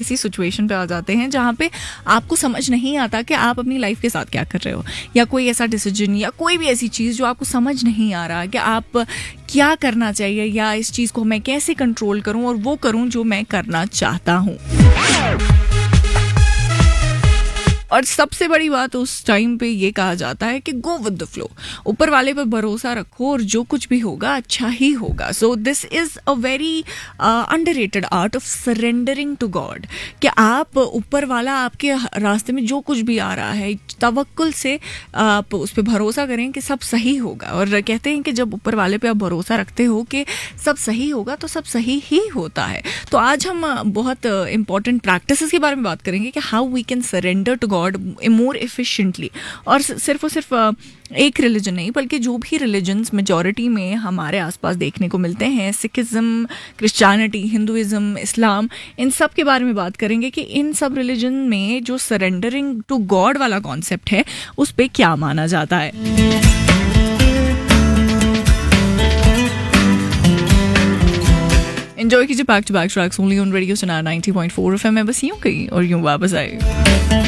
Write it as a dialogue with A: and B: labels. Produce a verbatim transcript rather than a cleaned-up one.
A: ऐसी सिचुएशन पे आ जाते हैं जहाँ पे आपको समझ नहीं आता कि आप अपनी लाइफ के साथ क्या कर रहे हो, या कोई ऐसा डिसीजन या कोई भी ऐसी चीज़ जो आपको समझ नहीं आ रहा कि आप क्या करना चाहिए, या इस चीज़ को मैं कैसे कंट्रोल करूं और वो करूं जो मैं करना चाहता हूं। और सबसे बड़ी बात उस टाइम पे ये कहा जाता है कि गो विद द फ्लो, ऊपर वाले पर भरोसा रखो और जो कुछ भी होगा अच्छा ही होगा। So this is a very underrated art of surrendering to God, कि आप ऊपर वाला आपके रास्ते में जो कुछ भी आ रहा है तवक्कुल से आप उस पर भरोसा करें कि सब सही होगा। और कहते हैं कि जब ऊपर वाले पे आप भरोसा रखते हो कि सब सही होगा तो सब सही ही होता है। तो आज हम बहुत इंपॉर्टेंट प्रैक्टिसेस के बारे में बात करेंगे कि how we can surrender to God more efficiently. और सिर्फ और सिर्फ एक रिलीजन नहीं, बल्कि जो भी रिलीजन्स मेजॉरिटी में हमारे आसपास देखने को मिलते हैं, सिखिज्म, क्रिश्चियनिटी, हिंदुइज्म, इस्लाम, इन सब के बारे में बात करेंगे कि इन सब रिलीजन में जो सरेंडरिंग टू गॉड वाला कॉन्सेप्ट है उस पे क्या माना जाता है। एंजॉय कीजिए back to back tracks only on radio सुना नाइंटी पॉइंट फोर एफएम में, बस यूं कहीं और यूं वापस आए।